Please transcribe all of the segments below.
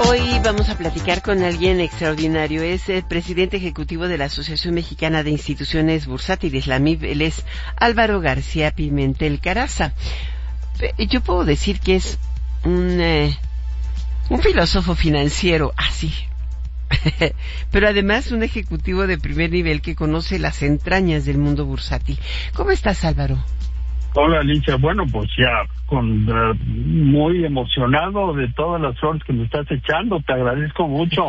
Hoy vamos a platicar con alguien extraordinario. Es el presidente ejecutivo de la Asociación Mexicana de Instituciones Bursátiles, la AMIB. Él es Álvaro García Pimentel Caraza. Yo puedo decir que es un filósofo financiero, así. Pero además un ejecutivo de primer nivel que conoce las entrañas del mundo bursátil. ¿Cómo estás, Álvaro? Hola, Alicia. Bueno, pues ya muy emocionado de todas las flores que me estás echando. Te agradezco mucho.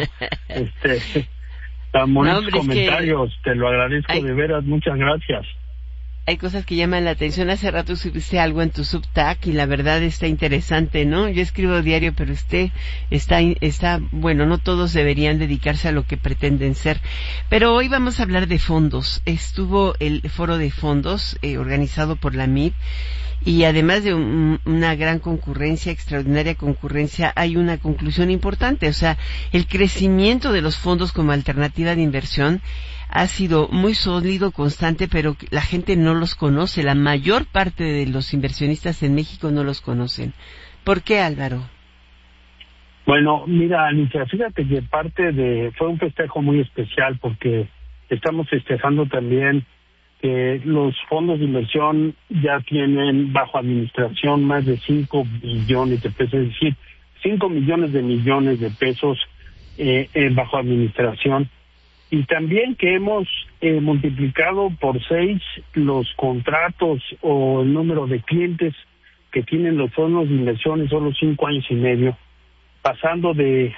Tan bonitos comentarios. Te lo agradezco de veras. Muchas gracias. Hay cosas que llaman la atención. Hace rato subiste algo en tu Substack y la verdad está interesante, ¿no? Yo escribo diario, pero está bueno, no todos deberían dedicarse a lo que pretenden ser. Pero hoy vamos a hablar de fondos. Estuvo el foro de fondos organizado por la AMIB y además de una gran concurrencia, extraordinaria concurrencia, hay una conclusión importante. O sea, el crecimiento de los fondos como alternativa de inversión ha sido muy sólido, constante, pero la gente no los conoce. La mayor parte de los inversionistas en México no los conocen. ¿Por qué, Álvaro? Bueno, mira, Alicia, fíjate que fue un festejo muy especial porque estamos festejando también que los fondos de inversión ya tienen bajo administración más de 5 billones de pesos, es decir, 5 millones de millones de pesos bajo administración. Y también que hemos multiplicado por 6 los contratos o el número de clientes que tienen los fondos de inversión en solo 5 años y medio, pasando de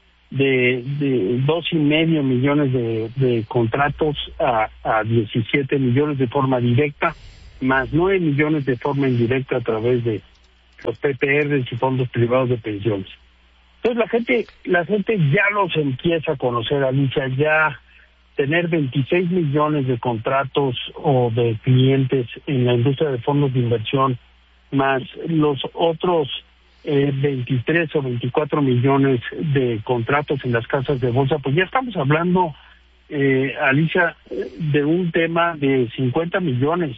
2.5 millones de contratos a 17 millones de forma directa, más 9 millones de forma indirecta a través de los PPRs y fondos privados de pensiones. Entonces la gente ya los empieza a conocer, Alicia. Ya tener 26 millones de contratos o de clientes en la industria de fondos de inversión, más los otros 23 o 24 millones de contratos en las casas de bolsa, pues ya estamos hablando, Alicia, de un tema de 50 millones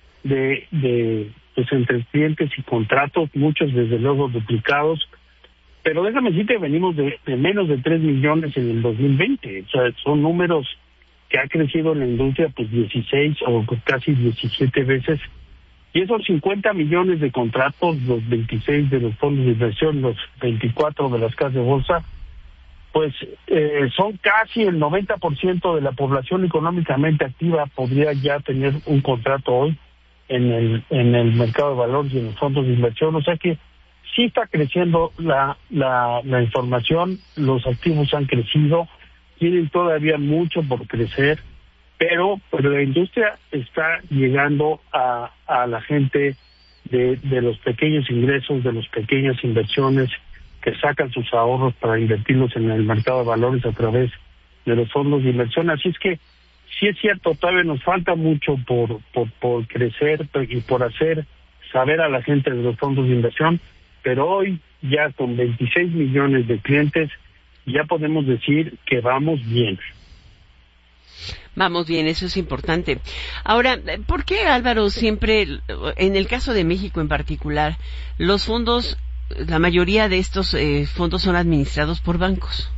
de pues entre clientes y contratos, muchos desde luego duplicados. Pero déjame decirte que venimos de menos de 3 millones en el 2020. O sea, son números que ha crecido en la industria pues 16 o casi 17 veces. Y esos 50 millones de contratos, los 26 de los fondos de inversión, los 24 de las casas de bolsa, pues son casi el 90% de la población económicamente activa podría ya tener un contrato hoy en el mercado de valores y en los fondos de inversión. O sea que sí está creciendo la información, los activos han crecido, tienen todavía mucho por crecer, pero la industria está llegando a la gente de los pequeños ingresos, de las pequeñas inversiones que sacan sus ahorros para invertirlos en el mercado de valores a través de los fondos de inversión. Así es que sí es cierto, todavía nos falta mucho por crecer y por hacer saber a la gente de los fondos de inversión, pero hoy ya con 26 millones de clientes ya podemos decir que vamos bien. Vamos bien, eso es importante. Ahora, ¿por qué, Álvaro, siempre, en el caso de México en particular, los fondos, la mayoría de estos fondos son administrados por bancos?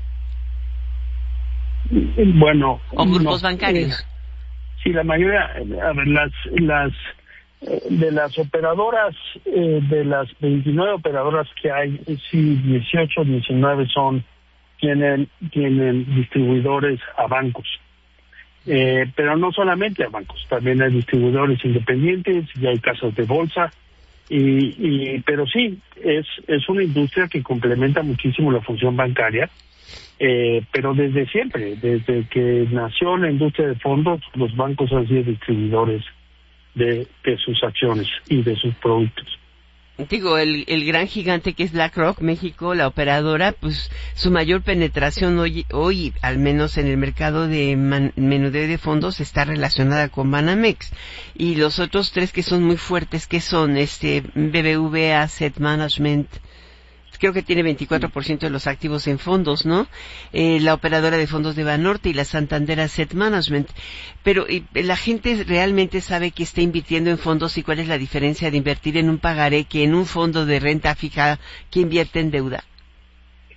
Bueno, o grupos bancarios. Sí, la mayoría, a ver, las de las operadoras, de las 29 operadoras que hay, sí, 18, 19 tienen distribuidores a bancos. Pero no solamente a bancos, también hay distribuidores independientes y hay casas de bolsa, pero sí, es una industria que complementa muchísimo la función bancaria, pero desde siempre, desde que nació la industria de fondos, los bancos han sido distribuidores de sus acciones y de sus productos. Digo, el gran gigante que es BlackRock, México, la operadora, pues su mayor penetración hoy al menos en el mercado de menudeo de fondos, está relacionada con Banamex. Y los otros 3 que son muy fuertes, que son BBVA Asset Management, creo que tiene 24% de los activos en fondos, ¿no? La operadora de fondos de Banorte y la Santander Asset Management. Pero la gente realmente sabe que está invirtiendo en fondos y cuál es la diferencia de invertir en un pagaré que en un fondo de renta fija que invierte en deuda.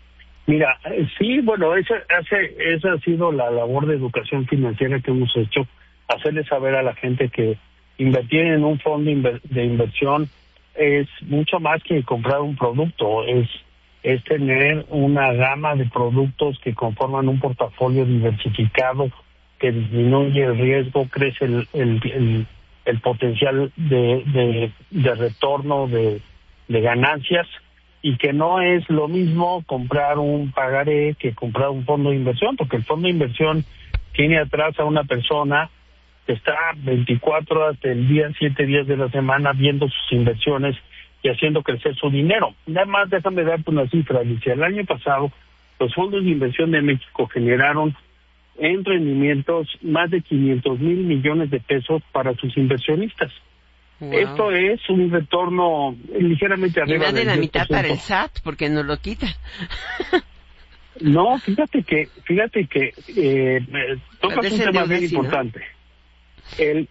Mira, sí, bueno, esa ha sido la labor de educación financiera que hemos hecho, hacerle saber a la gente que invertir en un fondo de inversión es mucho más que comprar un producto, es tener una gama de productos que conforman un portafolio diversificado que disminuye el riesgo, crece el potencial de retorno de ganancias, y que no es lo mismo comprar un pagaré que comprar un fondo de inversión, porque el fondo de inversión tiene atrás a una persona que está 24 horas del día, 7 días de la semana viendo sus inversiones y haciendo crecer su dinero. Nada más déjame darte una cifra, Alicia. El año pasado los fondos de inversión de México generaron en rendimientos más de 500 mil millones de pesos para sus inversionistas. Wow. Esto es un retorno ligeramente arriba y más de la 10%. mitad para el SAT, porque no lo quitan. No, fíjate que tocas un tema bien importante. El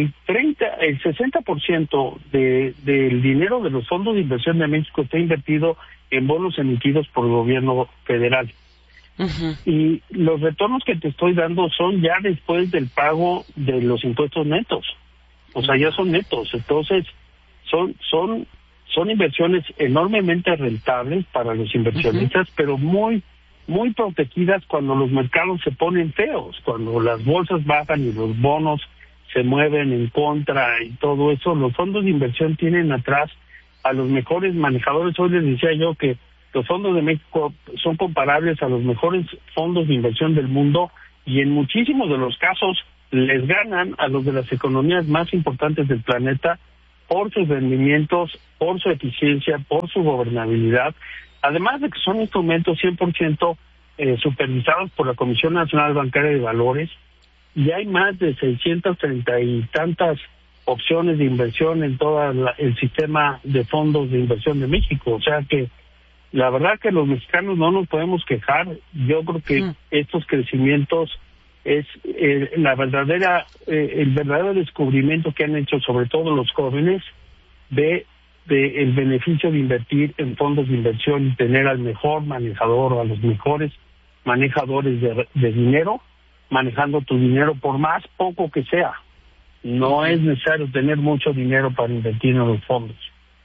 60% del dinero de los fondos de inversión de México está invertido en bonos emitidos por el gobierno federal. Uh-huh. Y los retornos que te estoy dando son ya después del pago de los impuestos netos. O sea, ya son netos. Entonces, son inversiones enormemente rentables para los inversionistas, uh-huh, pero muy protegidas cuando los mercados se ponen feos, cuando las bolsas bajan y los bonos se mueven en contra y todo eso. Los fondos de inversión tienen atrás a los mejores manejadores. Hoy les decía yo que los fondos de México son comparables a los mejores fondos de inversión del mundo, y en muchísimos de los casos les ganan a los de las economías más importantes del planeta por sus rendimientos, por su eficiencia, por su gobernabilidad, además de que son instrumentos 100% supervisados por la Comisión Nacional Bancaria de Valores, y hay más de 630 y tantas opciones de inversión en todo el sistema de fondos de inversión de México. O sea que la verdad que los mexicanos no nos podemos quejar. Yo creo que estos crecimientos es el verdadero descubrimiento que han hecho sobre todo los jóvenes de el beneficio de invertir en fondos de inversión y tener al mejor manejador o a los mejores manejadores de dinero manejando tu dinero, por más poco que sea. No es necesario tener mucho dinero para invertir en los fondos.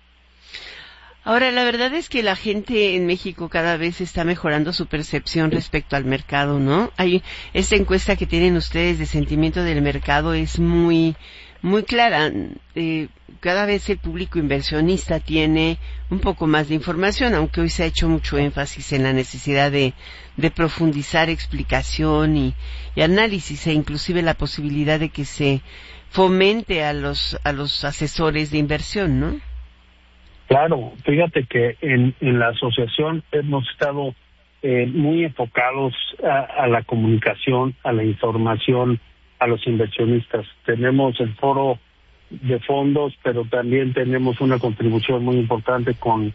Ahora, la verdad es que la gente en México cada vez está mejorando su percepción respecto al mercado, ¿no? Hay esta encuesta que tienen ustedes de sentimiento del mercado es muy clara. Cada vez el público inversionista tiene un poco más de información, aunque hoy se ha hecho mucho énfasis en la necesidad de profundizar explicación y análisis, e inclusive la posibilidad de que se fomente a los asesores de inversión, ¿no? Claro, fíjate que en la asociación hemos estado muy enfocados a la comunicación, a la información, a los inversionistas. Tenemos el foro de fondos, pero también tenemos una contribución muy importante con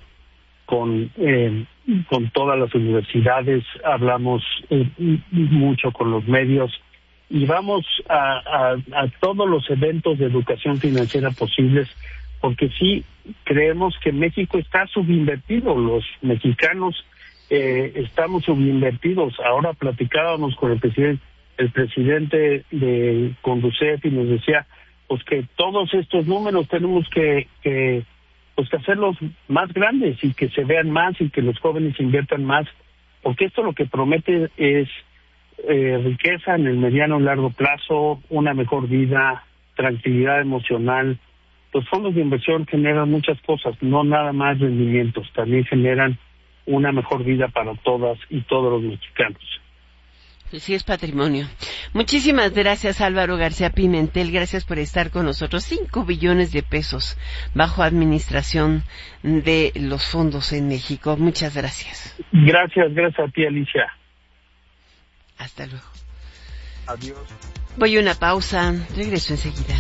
todas las universidades. Hablamos mucho con los medios y vamos a todos los eventos de educación financiera posibles, porque sí creemos que México está subinvertido. Los mexicanos estamos subinvertidos. Ahora platicábamos con el presidente de Conducef y nos decía pues que todos estos números tenemos que hacerlos más grandes y que se vean más y que los jóvenes inviertan más, porque esto lo que promete es riqueza en el mediano y largo plazo, una mejor vida, tranquilidad emocional. Los fondos de inversión generan muchas cosas, no nada más rendimientos, también generan una mejor vida para todas y todos los mexicanos. Sí, es patrimonio. Muchísimas gracias, Álvaro García Pimentel. Gracias por estar con nosotros. 5 billones de pesos bajo administración de los fondos en México. Muchas gracias. Gracias a ti, Alicia. Hasta luego. Adiós. Voy a una pausa. Regreso enseguida.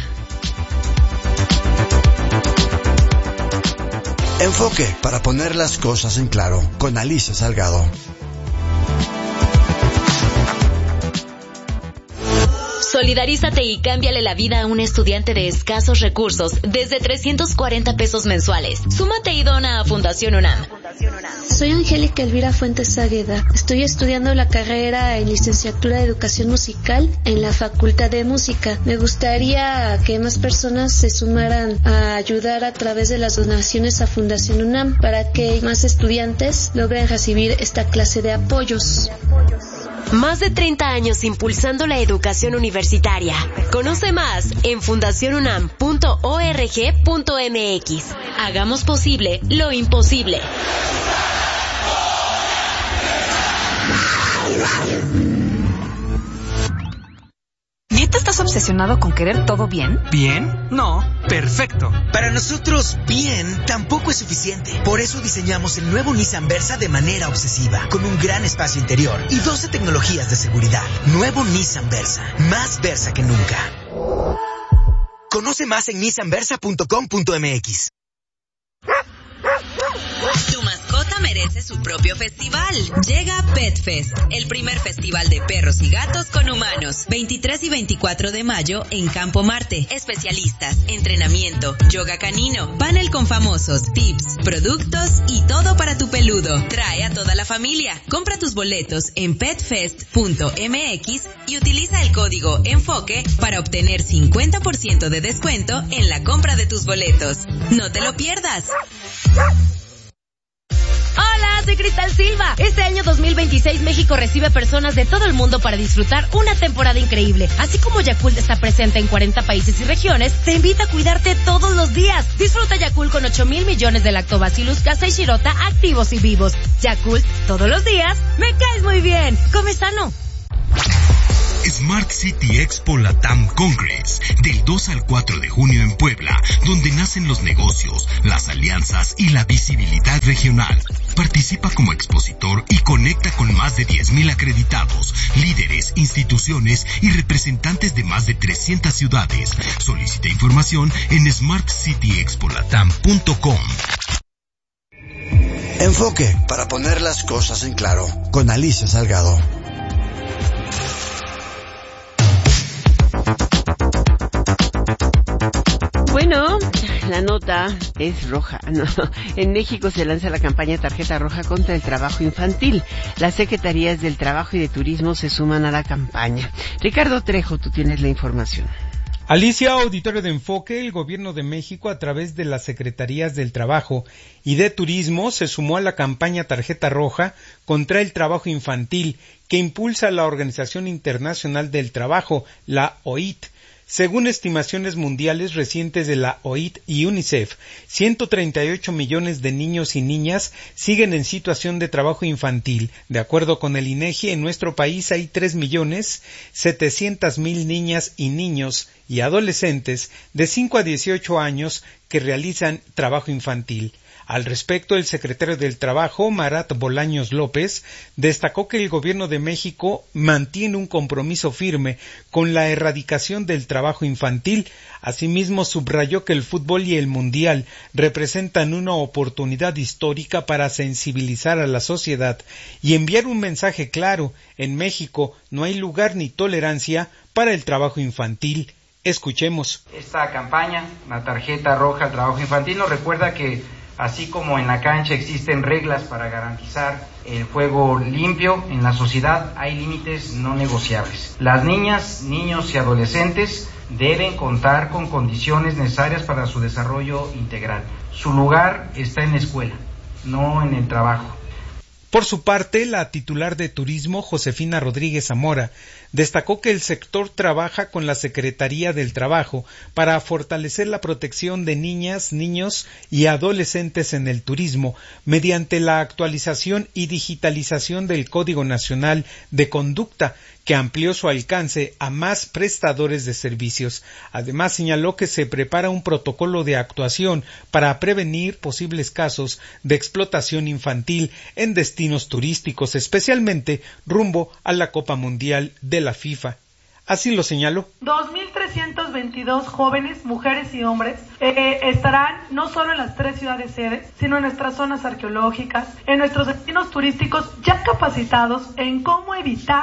Enfoque para poner las cosas en claro con Alicia Salgado. Solidarízate y cámbiale la vida a un estudiante de escasos recursos desde 340 pesos mensuales. Súmate y dona a Fundación UNAM. Soy Angélica Elvira Fuentes Águeda. Estoy estudiando la carrera en licenciatura de Educación Musical en la Facultad de Música. Me gustaría que más personas se sumaran a ayudar a través de las donaciones a Fundación UNAM para que más estudiantes logren recibir esta clase de apoyos. Más de 30 años impulsando la educación universitaria. Conoce más en fundacionunam.org.mx. Hagamos posible lo imposible. ¿Neta estás obsesionado con querer todo bien? ¿Bien? No, perfecto. Para nosotros, bien tampoco es suficiente. Por eso diseñamos el nuevo Nissan Versa de manera obsesiva, con un gran espacio interior y 12 tecnologías de seguridad. Nuevo Nissan Versa, más Versa que nunca. Conoce más en nissanversa.com.mx. Tu mascota merece su propio festival. Llega Pet Fest, el primer festival de perros y gatos con humanos. 23 y 24 de mayo en Campo Marte. Especialistas, entrenamiento, yoga canino, panel con famosos, tips, productos y todo para tu peludo. Trae a toda la familia. Compra tus boletos en petfest.mx y utiliza el código ENFOQUE para obtener 50% de descuento en la compra de tus boletos. No te lo pierdas. Hola, soy Cristal Silva. Este año 2026 México recibe personas de todo el mundo para disfrutar una temporada increíble. Así como Yakult está presente en 40 países y regiones, te invita a cuidarte todos los días. Disfruta Yakult con 8,000 millones de Lactobacillus casei shirota activos y vivos. Yakult, todos los días, me caes muy bien. Come sano. Smart City Expo Latam Congress, del 2 al 4 de junio en Puebla, donde nacen los negocios, las alianzas y la visibilidad regional. Participa como expositor y conecta con más de 10,000 acreditados, líderes, instituciones y representantes de más de 300 ciudades. Solicita información en smartcityexpolatam.com. Enfoque para poner las cosas en claro, con Alicia Salgado. Bueno, la nota es roja. No. En México se lanza la campaña Tarjeta Roja contra el trabajo infantil. Las secretarías del Trabajo y de Turismo se suman a la campaña. Ricardo Trejo, tú tienes la información. Alicia, auditorio de Enfoque, el Gobierno de México, a través de las Secretarías del Trabajo y de Turismo, se sumó a la campaña Tarjeta Roja contra el trabajo infantil que impulsa la Organización Internacional del Trabajo, la OIT. Según estimaciones mundiales recientes de la OIT y UNICEF, 138 millones de niños y niñas siguen en situación de trabajo infantil. De acuerdo con el INEGI, en nuestro país hay 3.700.000 niñas y niños y adolescentes de 5 a 18 años que realizan trabajo infantil. Al respecto, el secretario del Trabajo, Marat Bolaños López, destacó que el Gobierno de México mantiene un compromiso firme con la erradicación del trabajo infantil. Asimismo, subrayó que el fútbol y el mundial representan una oportunidad histórica para sensibilizar a la sociedad y enviar un mensaje claro: en México no hay lugar ni tolerancia para el trabajo infantil. Escuchemos. Esta campaña, la tarjeta roja al trabajo infantil, nos recuerda que así como en la cancha existen reglas para garantizar el juego limpio, en la sociedad hay límites no negociables. Las niñas, niños y adolescentes deben contar con condiciones necesarias para su desarrollo integral. Su lugar está en la escuela, no en el trabajo. Por su parte, la titular de Turismo, Josefina Rodríguez Zamora, destacó que el sector trabaja con la Secretaría del Trabajo para fortalecer la protección de niñas, niños y adolescentes en el turismo mediante la actualización y digitalización del Código Nacional de Conducta, que amplió su alcance a más prestadores de servicios. Además, señaló que se prepara un protocolo de actuación para prevenir posibles casos de explotación infantil en destinos turísticos, especialmente rumbo a la Copa Mundial de la FIFA. Así lo señaló. 2.322 jóvenes, mujeres y hombres estarán no solo en las 3 ciudades sedes, sino en nuestras zonas arqueológicas, en nuestros destinos turísticos, ya capacitados en cómo evitar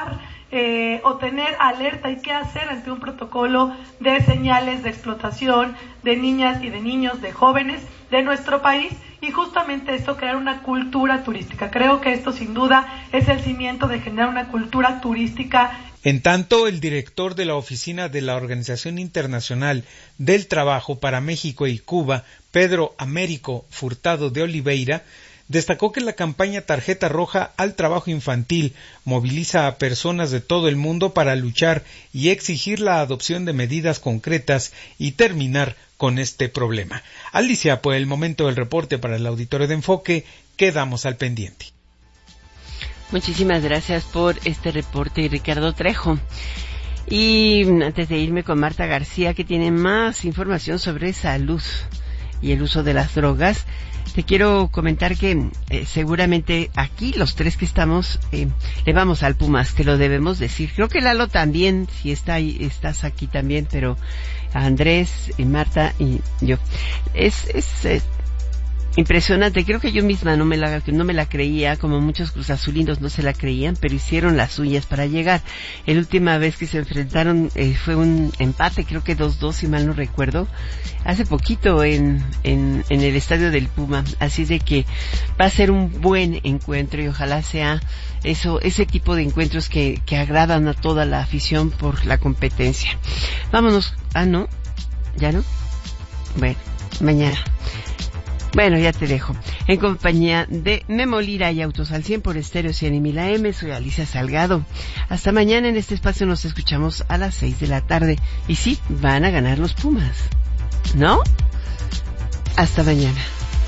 o tener alerta y qué hacer ante un protocolo de señales de explotación de niñas y de niños, de jóvenes de nuestro país, y justamente esto, crear una cultura turística. Creo que esto sin duda es el cimiento de generar una cultura turística. En tanto, el director de la Oficina de la Organización Internacional del Trabajo para México y Cuba, Pedro Américo Furtado de Oliveira, destacó que la campaña Tarjeta Roja al Trabajo Infantil moviliza a personas de todo el mundo para luchar y exigir la adopción de medidas concretas y terminar con este problema. Alicia, por el momento del reporte para el Auditorio de Enfoque, quedamos al pendiente. Muchísimas gracias por este reporte, Ricardo Trejo. Y antes de irme con Marta García, que tiene más información sobre salud y el uso de las drogas, te quiero comentar que seguramente aquí los tres que estamos le vamos al Pumas, te lo debemos decir. Creo que Lalo también, si está ahí, estás aquí también, pero Andrés y Marta y yo. Es impresionante. Creo que yo misma no me la creía, como muchos cruzazulinos no se la creían, pero hicieron las suyas para llegar. La última vez que se enfrentaron fue un empate, creo que 2-2, si mal no recuerdo, hace poquito en el estadio del Puma. Así de que va a ser un buen encuentro y ojalá sea ese tipo de encuentros que agradan a toda la afición por la competencia. Vámonos. ¿No? ¿Ya no? Bueno, mañana. Bueno, ya te dejo. En compañía de Memo Lira y Autos al 100 por Estéreo 100 y 1000 AM, soy Alicia Salgado. Hasta mañana. En este espacio nos escuchamos a las 6 de la tarde. Y sí, van a ganar los Pumas, ¿no? Hasta mañana.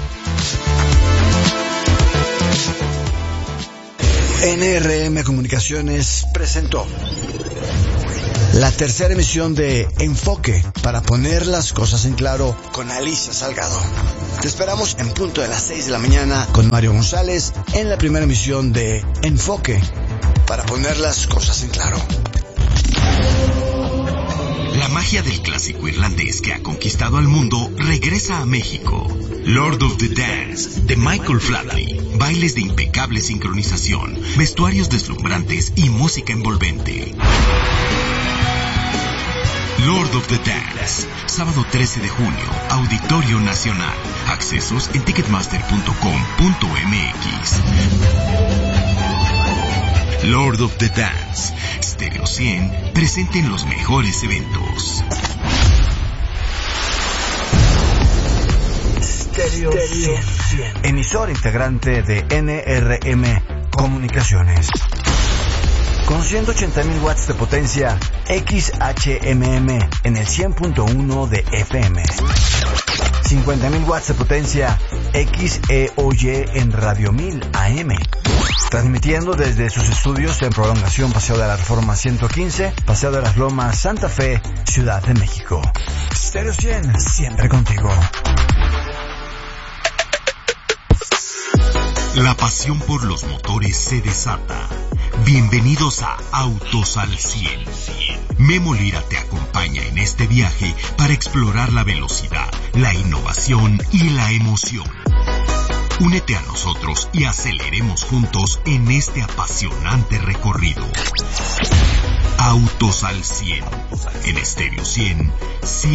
NRM Comunicaciones presentó la tercera emisión de Enfoque, para poner las cosas en claro, con Alicia Salgado. Te esperamos en punto de las 6 de la mañana con Mario González en la primera emisión de Enfoque, para poner las cosas en claro. La magia del clásico irlandés que ha conquistado al mundo regresa a México. Lord of the Dance, de Michael Flatley. Bailes de impecable sincronización, vestuarios deslumbrantes y música envolvente. Lord of the Dance, sábado 13 de junio, Auditorio Nacional. Accesos en ticketmaster.com.mx. Lord of the Dance, Stereo 100, presente en los mejores eventos. Stereo 100, emisor integrante de NRM Comunicaciones. Con 180.000 watts de potencia, XHMM en el 100.1 de FM. 50.000 watts de potencia, XEOY en Radio 1000 AM. Transmitiendo desde sus estudios en Prolongación Paseo de la Reforma 115, Paseo de las Lomas, Santa Fe, Ciudad de México. Stereo 100, siempre contigo. La pasión por los motores se desata. Bienvenidos a Autos al 100. Memo Lira te acompaña en este viaje para explorar la velocidad, la innovación y la emoción. Únete a nosotros y aceleremos juntos en este apasionante recorrido. Autos al 100. En Stereo 100.